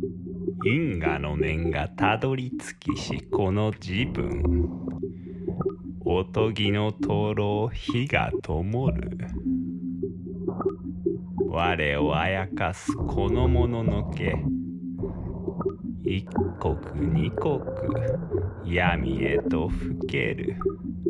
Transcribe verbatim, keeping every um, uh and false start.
因果の念がたどり着きしこの自分。おとぎの灯籠火が灯る。我をあやかすこのもののけ。一刻二刻闇へとふける。